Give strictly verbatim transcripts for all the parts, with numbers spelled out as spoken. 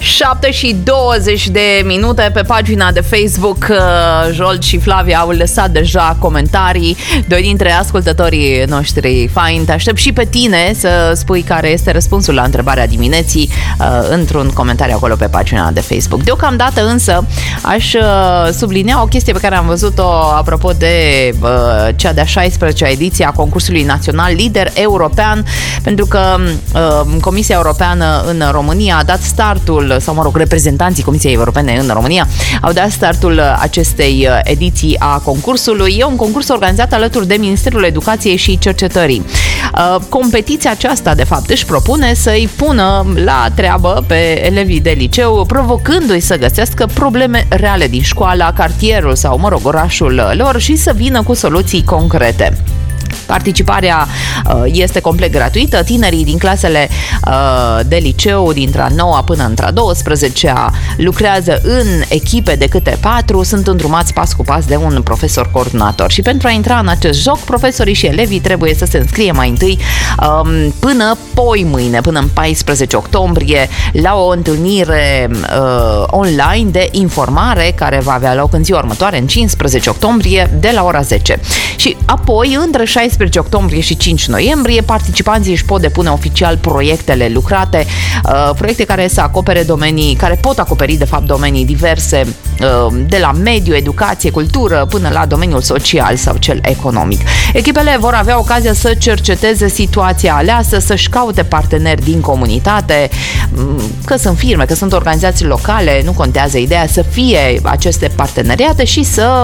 șapte și douăzeci de minute pe pagina de Facebook. Jolt și Flavia au lăsat deja comentarii. Doi dintre ascultătorii noștri fain, te aștept și pe tine să spui care este răspunsul la întrebarea dimineții într-un comentariu acolo pe pagina de Facebook. Deocamdată însă aș sublinea o chestie pe care am văzut-o apropo de cea de-a șaisprezecea ediție a concursului național Lider European, pentru că Comisia Europeană în România a dat startul, sau mă rog, reprezentanții Comisiei Europene în România au dat startul acestei ediții a concursului. E un concurs organizat alături de Ministerul Educației și Cercetării. Competiția aceasta, de fapt, își propune să-i pună la treabă pe elevii de liceu, provocându-i să găsească probleme reale din școala, cartierul sau, mă rog, orașul lor și să vină cu soluții concrete. Participarea uh, este complet gratuită. Tinerii din clasele uh, de liceu dintre a noua până între a douăsprezecea lucrează în echipe de câte patru, sunt îndrumați pas cu pas de un profesor coordonator. Și pentru a intra în acest joc, profesorii și elevii trebuie să se înscrie mai întâi um, până poi mâine, până în paisprezece octombrie, la o întâlnire uh, online de informare care va avea loc în ziua următoare, în cincisprezece octombrie, de la ora zece. Și apoi, între șaisprezece octombrie și cinci noiembrie, participanții își pot depune oficial proiectele lucrate, uh, proiecte care să acopere domenii, care pot acoperi de fapt domenii diverse, uh, de la mediu, educație, cultură, până la domeniul social sau cel economic. Echipele vor avea ocazia să cerceteze situația aleasă, să-și caute parteneri din comunitate, că sunt firme, că sunt organizații locale, nu contează, ideea să fie aceste parteneriate și să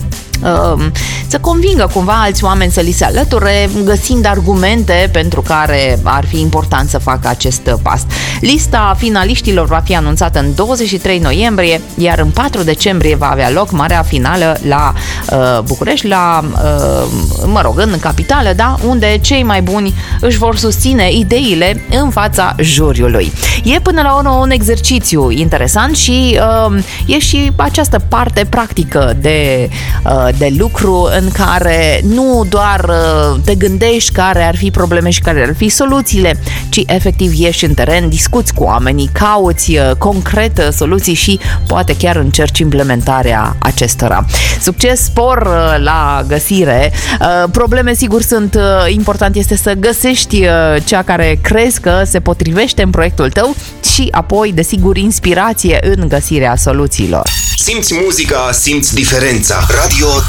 să convingă cumva alți oameni să li se alăture, găsind argumente pentru care ar fi important să facă acest pas. Lista finaliștilor va fi anunțată în douăzeci și trei noiembrie, iar în patru decembrie va avea loc marea finală la uh, București, la, uh, mă rog, în capitală, da? Unde cei mai buni își vor susține ideile în fața juriului. E până la urmă un exercițiu interesant și uh, e și această parte practică de uh, de lucru în care nu doar te gândești care ar fi probleme și care ar fi soluțiile, ci efectiv ieși în teren, discuți cu oamenii, cauți concret soluții și poate chiar încerci implementarea acestora. Succes, spor la găsire. Probleme sigur sunt, important este să găsești cea care crezi că se potrivește în proiectul tău și apoi, desigur, inspirație în găsirea soluțiilor. Simți muzica, simți diferența. Radio